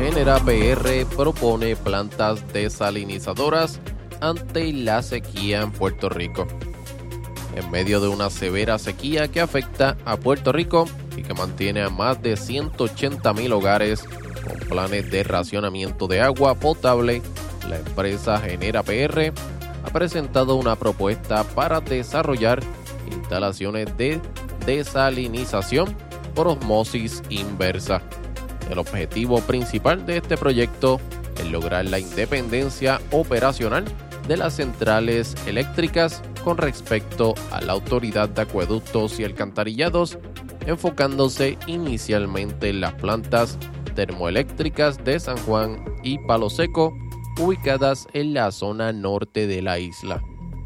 Genera PR propone plantas desalinizadoras ante la sequía en Puerto Rico. En medio de una severa sequía que afecta a Puerto Rico y que mantiene a más de 180,000 hogares con planes de racionamiento de agua potable, la empresa Genera PR ha presentado una propuesta para desarrollar instalaciones de desalinización por osmosis inversa. El objetivo principal de este proyecto es lograr la independencia operacional de las centrales eléctricas con respecto a la Autoridad de Acueductos y Alcantarillados, enfocándose inicialmente en las plantas termoeléctricas de San Juan y Palo Seco, ubicadas en la zona norte de la isla.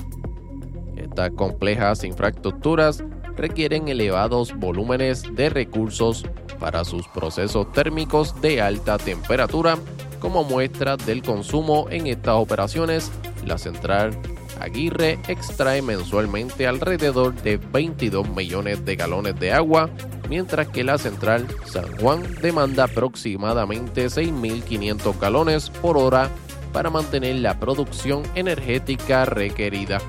Estas complejas infraestructuras requieren elevados volúmenes de recursos para sus procesos térmicos de alta temperatura. Como muestra del consumo en estas operaciones, la central Aguirre extrae mensualmente alrededor de 22 millones de galones de agua, mientras que la central San Juan demanda aproximadamente 6.500 galones por hora para mantener la producción energética requerida.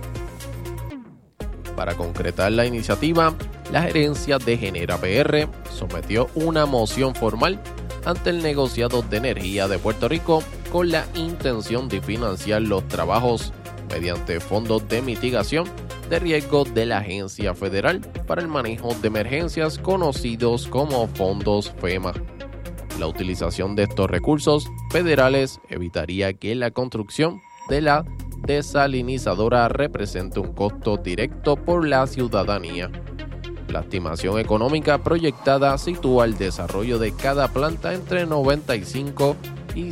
Para concretar la iniciativa, la gerencia de Genera PR sometió una moción formal ante el negociado de energía de Puerto Rico con la intención de financiar los trabajos mediante fondos de mitigación de riesgo de la Agencia Federal para el Manejo de Emergencias, conocidos como fondos FEMA. La utilización de estos recursos federales evitaría que la construcción de la desalinizadora represente un costo directo por la ciudadanía. La estimación económica proyectada sitúa el desarrollo de cada planta entre 95 y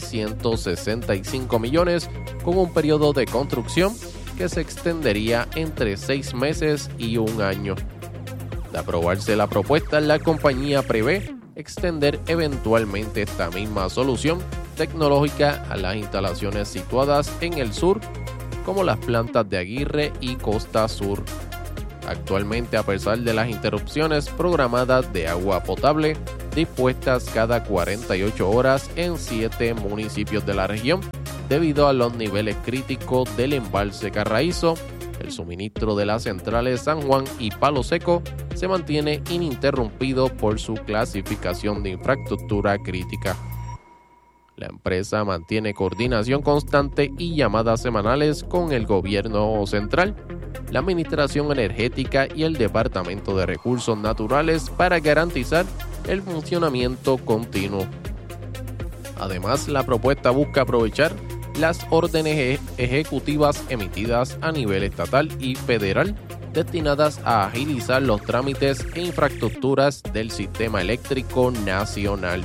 165 millones, con un periodo de construcción que se extendería entre 6 meses y un año. De aprobarse la propuesta, la compañía prevé extender eventualmente esta misma solución tecnológica a las instalaciones situadas en el sur, como las plantas de Aguirre y Costa Sur. Actualmente, a pesar de las interrupciones programadas de agua potable dispuestas cada 48 horas en 7 municipios de la región, debido a los niveles críticos del embalse Carraízo, el suministro de las centrales San Juan y Palo Seco se mantiene ininterrumpido por su clasificación de infraestructura crítica. La empresa mantiene coordinación constante y llamadas semanales con el gobierno central, la Administración Energética y el Departamento de Recursos Naturales para garantizar el funcionamiento continuo. Además, la propuesta busca aprovechar las órdenes ejecutivas emitidas a nivel estatal y federal destinadas a agilizar los trámites e infraestructuras del sistema eléctrico nacional.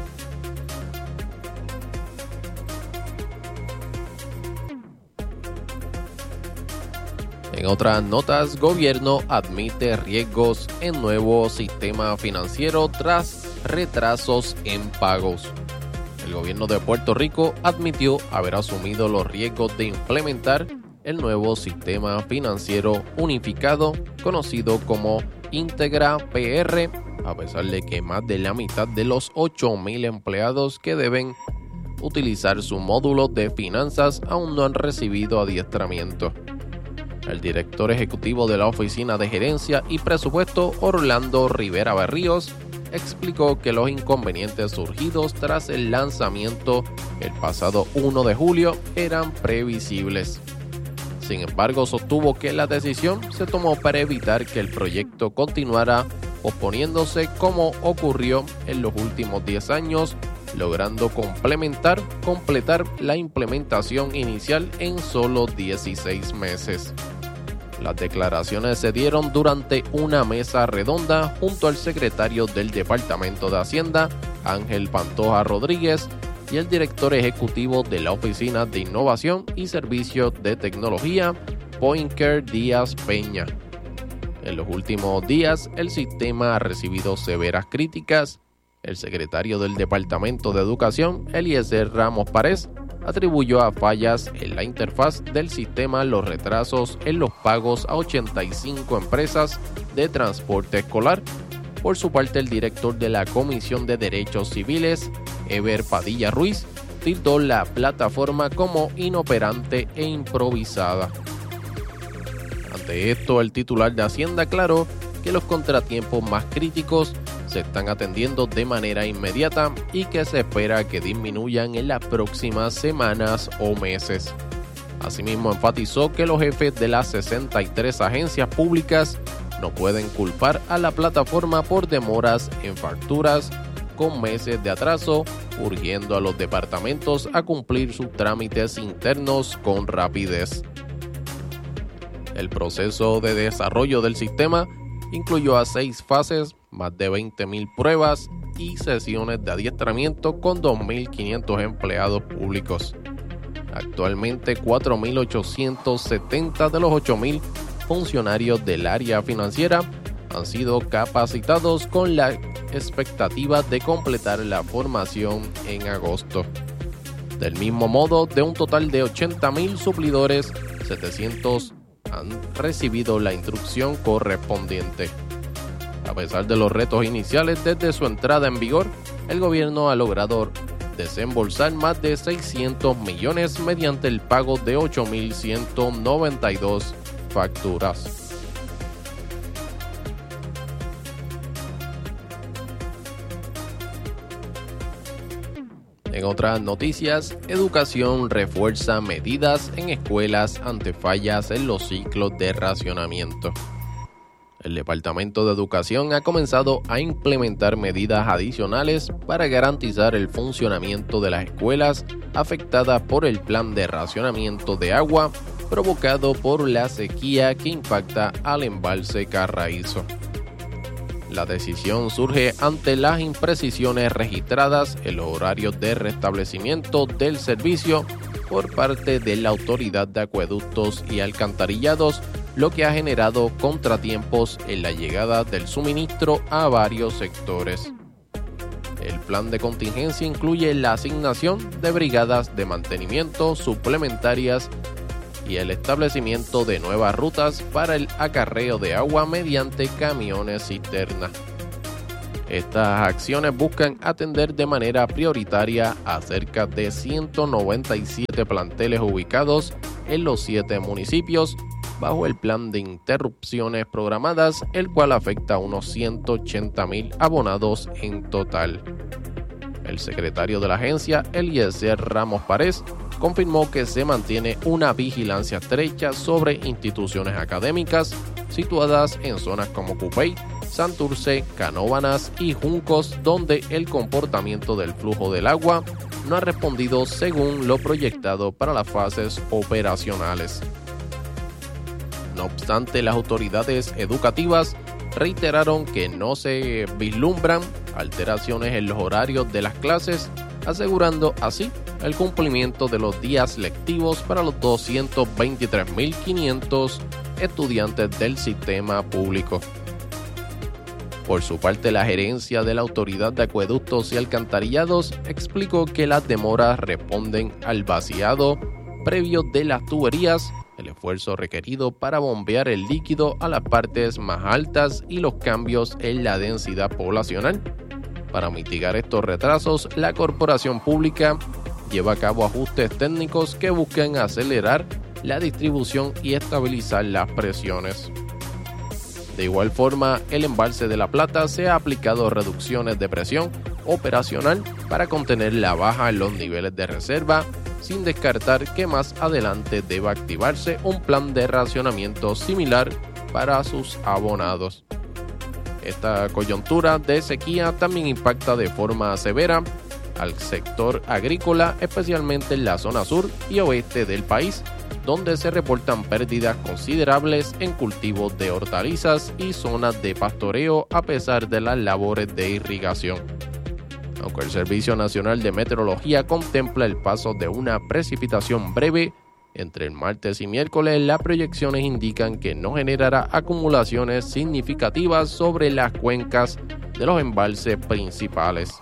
En otras notas, gobierno admite riesgos en nuevo sistema financiero tras retrasos en pagos. El gobierno de Puerto Rico admitió haber asumido los riesgos de implementar el nuevo sistema financiero unificado, conocido como Integra PR, a pesar de que más de la mitad de los 8,000 empleados que deben utilizar su módulo de finanzas aún no han recibido adiestramiento. El director ejecutivo de la Oficina de Gerencia y Presupuesto, Orlando Rivera Berríos, explicó que los inconvenientes surgidos tras el lanzamiento el pasado 1 de julio eran previsibles. Sin embargo, sostuvo que la decisión se tomó para evitar que el proyecto continuara posponiéndose como ocurrió en los últimos 10 años, logrando completar la implementación inicial en solo 16 meses. Las declaraciones se dieron durante una mesa redonda junto al secretario del Departamento de Hacienda, Ángel Pantoja Rodríguez, y el director ejecutivo de la Oficina de Innovación y Servicios de Tecnología, Poinker Díaz Peña. En los últimos días, el sistema ha recibido severas críticas. El secretario del Departamento de Educación, Eliezer Ramos Párez, atribuyó a fallas en la interfaz del sistema los retrasos en los pagos a 85 empresas de transporte escolar. Por su parte, el director de la Comisión de Derechos Civiles, Eber Padilla Ruiz, tildó la plataforma como inoperante e improvisada. Ante esto, el titular de Hacienda aclaró que los contratiempos más críticos se están atendiendo de manera inmediata y que se espera que disminuyan en las próximas semanas o meses. Asimismo, enfatizó que los jefes de las 63 agencias públicas no pueden culpar a la plataforma por demoras en facturas con meses de atraso, urgiendo a los departamentos a cumplir sus trámites internos con rapidez. El proceso de desarrollo del sistema incluyó a 6 fases, más de 20,000 pruebas y sesiones de adiestramiento con 2.500 empleados públicos. Actualmente, 4.870 de los 8.000 funcionarios del área financiera han sido capacitados con la expectativa de completar la formación en agosto. Del mismo modo, de un total de 80,000 suplidores, 700 han recibido la instrucción correspondiente. A pesar de los retos iniciales desde su entrada en vigor, el gobierno ha logrado desembolsar más de 600 millones mediante el pago de 8.192 facturas. En otras noticias, Educación refuerza medidas en escuelas ante fallas en los ciclos de racionamiento. El Departamento de Educación ha comenzado a implementar medidas adicionales para garantizar el funcionamiento de las escuelas afectadas por el plan de racionamiento de agua provocado por la sequía que impacta al embalse Carraízo. La decisión surge ante las imprecisiones registradas en los horarios de restablecimiento del servicio por parte de la Autoridad de Acueductos y Alcantarillados, lo que ha generado contratiempos en la llegada del suministro a varios sectores. El plan de contingencia incluye la asignación de brigadas de mantenimiento suplementarias y el establecimiento de nuevas rutas para el acarreo de agua mediante camiones cisterna. Estas acciones buscan atender de manera prioritaria a cerca de 197 planteles ubicados en los 7 municipios bajo el plan de interrupciones programadas, el cual afecta a unos 180,000 abonados en total. El secretario de la agencia, Eliezer Ramos Párez, confirmó que se mantiene una vigilancia estrecha sobre instituciones académicas situadas en zonas como Cupey, Santurce, Canóvanas y Juncos, donde el comportamiento del flujo del agua no ha respondido según lo proyectado para las fases operacionales. No obstante, las autoridades educativas reiteraron que no se vislumbran alteraciones en los horarios de las clases, asegurando así el cumplimiento de los días lectivos para los 223.500 estudiantes del sistema público. Por su parte, la gerencia de la Autoridad de Acueductos y Alcantarillados explicó que las demoras responden al vaciado previo de las tuberías, el esfuerzo requerido para bombear el líquido a las partes más altas y los cambios en la densidad poblacional. Para mitigar estos retrasos, la corporación pública lleva a cabo ajustes técnicos que buscan acelerar la distribución y estabilizar las presiones. De igual forma, el embalse de La Plata se ha aplicado reducciones de presión operacional para contener la baja en los niveles de reserva, sin descartar que más adelante deba activarse un plan de racionamiento similar para sus abonados. Esta coyuntura de sequía también impacta de forma severa al sector agrícola, especialmente en la zona sur y oeste del país, donde se reportan pérdidas considerables en cultivos de hortalizas y zonas de pastoreo a pesar de las labores de irrigación. Aunque el Servicio Nacional de Meteorología contempla el paso de una precipitación breve entre el martes y miércoles, las proyecciones indican que no generará acumulaciones significativas sobre las cuencas de los embalses principales.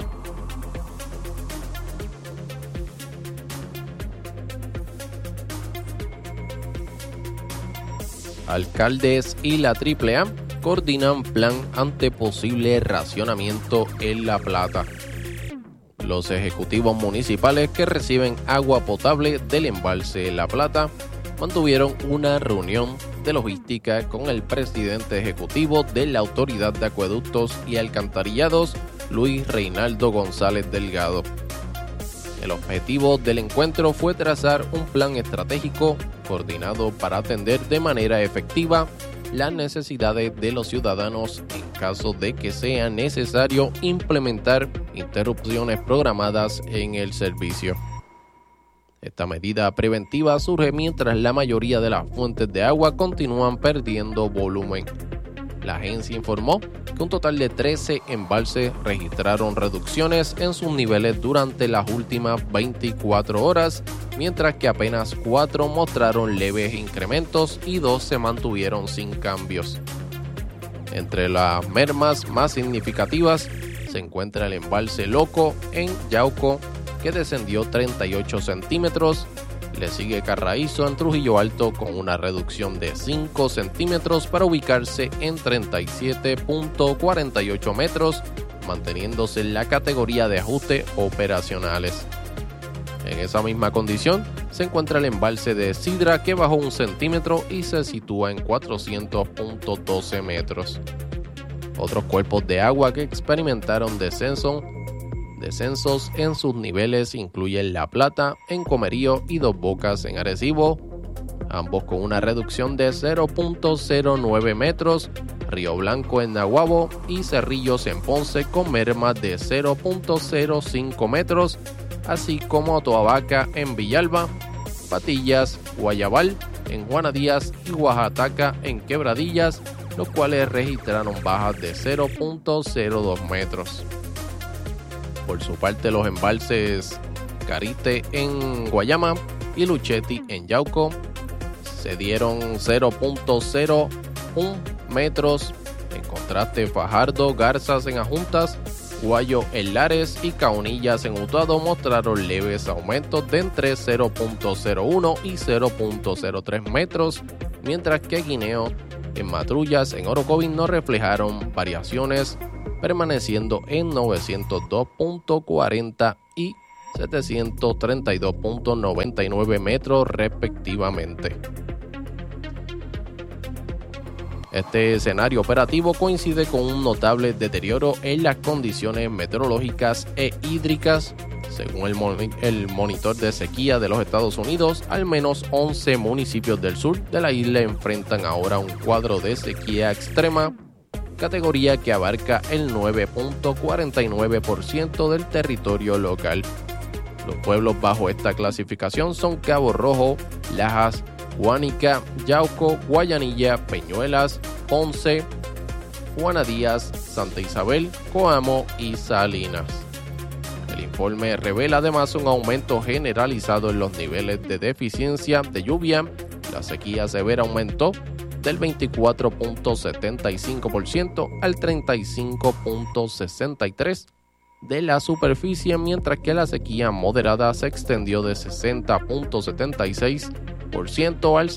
Alcaldes y la AAA coordinan plan ante posible racionamiento en La Plata. Los ejecutivos municipales que reciben agua potable del embalse La Plata mantuvieron una reunión de logística con el presidente ejecutivo de la Autoridad de Acueductos y Alcantarillados, Luis Reinaldo González Delgado. El objetivo del encuentro fue trazar un plan estratégico coordinado para atender de manera efectiva las necesidades de los ciudadanos en caso de que sea necesario implementar interrupciones programadas en el servicio. Esta medida preventiva surge mientras la mayoría de las fuentes de agua continúan perdiendo volumen. La agencia informó que un total de 13 embalses registraron reducciones en sus niveles durante las últimas 24 horas, mientras que apenas 4 mostraron leves incrementos y 2 se mantuvieron sin cambios. Entre las mermas más significativas se encuentra el embalse Loco en Yauco, que descendió 38 centímetros. Le sigue Carraízo en Trujillo Alto con una reducción de 5 centímetros para ubicarse en 37.48 metros, manteniéndose en la categoría de ajuste operacionales. En esa misma condición se encuentra el embalse de Sidra, que bajó 1 centímetro y se sitúa en 400.12 metros. Otros cuerpos de agua que experimentaron descensos en sus niveles incluyen La Plata en Comerío y Dos Bocas en Arecibo, ambos con una reducción de 0.09 metros, Río Blanco en Naguabo y Cerrillos en Ponce con mermas de 0.05 metros, así como Toabaca en Villalba, Patillas, Guayabal en Juana Díaz y Oaxaca en Quebradillas, los cuales registraron bajas de 0.02 metros. Por su parte, los embalses Carite en Guayama y Luchetti en Yauco se dieron 0.01 metros. En contraste, Fajardo, Garzas en Ajuntas, Guayo en Lares y Caunillas en Utuado mostraron leves aumentos de entre 0.01 y 0.03 metros, mientras que Guineo en Matrullas en Orocovis no reflejaron variaciones, permaneciendo en 902.40 y 732.99 metros respectivamente. Este escenario operativo coincide con un notable deterioro en las condiciones meteorológicas e hídricas. Según el monitor de sequía de los Estados Unidos, al menos 11 municipios del sur de la isla enfrentan ahora un cuadro de sequía extrema, categoría que abarca el 9.49% del territorio local. Los pueblos bajo esta clasificación son Cabo Rojo, Lajas, Guánica, Yauco, Guayanilla, Peñuelas, Ponce, Juana Díaz, Santa Isabel, Coamo y Salinas. El informe revela además un aumento generalizado en los niveles de deficiencia de lluvia. La sequía severa aumentó del 24.75% al 35.63% de la superficie, mientras que la sequía moderada se extendió de 60.76% al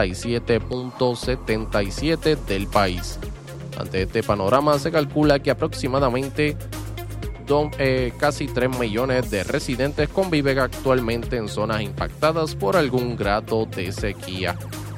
67.77% del país. Ante este panorama, se calcula que aproximadamente casi 3 millones de residentes conviven actualmente en zonas impactadas por algún grado de sequía.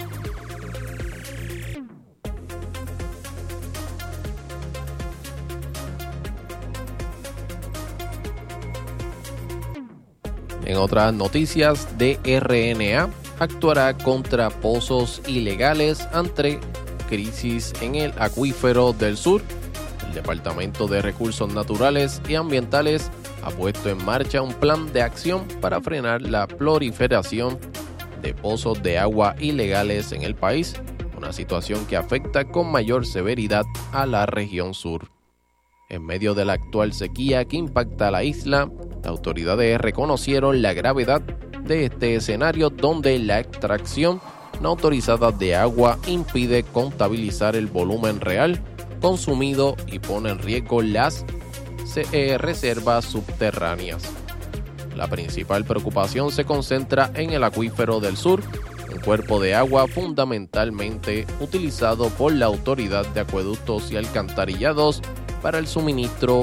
En otras noticias, DRNA actuará contra pozos ilegales ante crisis en el acuífero del sur. El Departamento de Recursos Naturales y Ambientales ha puesto en marcha un plan de acción para frenar la proliferación de pozos de agua ilegales en el país, una situación que afecta con mayor severidad a la región sur. En medio de la actual sequía que impacta a la isla, las autoridades reconocieron la gravedad de este escenario, donde la extracción no autorizada de agua impide contabilizar el volumen real consumido y pone en riesgo las reservas subterráneas. La principal preocupación se concentra en el acuífero del sur, un cuerpo de agua fundamentalmente utilizado por la Autoridad de Acueductos y Alcantarillados para el suministro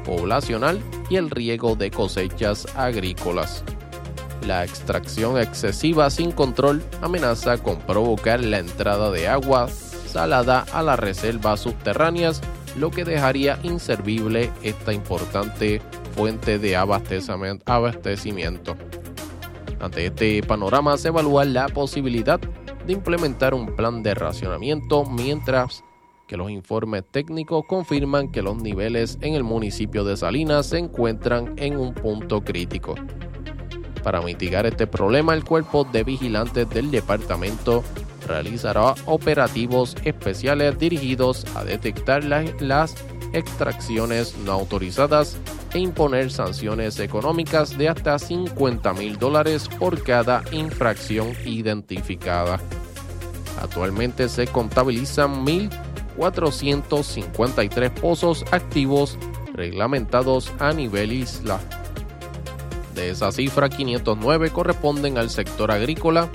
poblacional y el riego de cosechas agrícolas. La extracción excesiva sin control amenaza con provocar la entrada de agua salada a las reservas subterráneas, lo que dejaría inservible esta importante fuente de abastecimiento. Ante este panorama se evalúa la posibilidad de implementar un plan de racionamiento, mientras que los informes técnicos confirman que los niveles en el municipio de Salinas se encuentran en un punto crítico. Para mitigar este problema, el Cuerpo de Vigilantes del departamento realizará operativos especiales dirigidos a detectar las extracciones no autorizadas e imponer sanciones económicas de hasta $50,000 por cada infracción identificada. Actualmente se contabilizan 1.453 pozos activos reglamentados a nivel isla. De esa cifra, 509 corresponden al sector agrícola,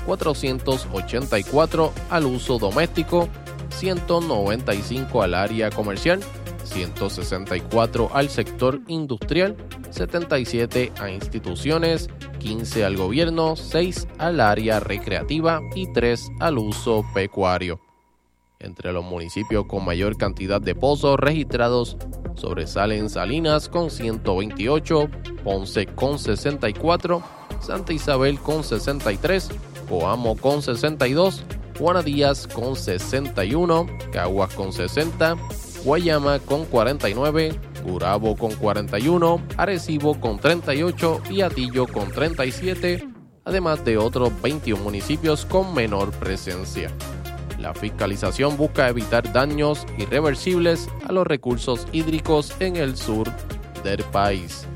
484 al uso doméstico, 195 al área comercial, 164 al sector industrial, 77 a instituciones, 15 al gobierno, 6 al área recreativa y 3 al uso pecuario. Entre los municipios con mayor cantidad de pozos registrados sobresalen Salinas con 128, Ponce con 64, Santa Isabel con 63, Coamo con 62, Juana Díaz con 61, Caguas con 60, Guayama con 49, Gurabo con 41, Arecibo con 38 y Atillo con 37, además de otros 21 municipios con menor presencia. La fiscalización busca evitar daños irreversibles a los recursos hídricos en el sur del país.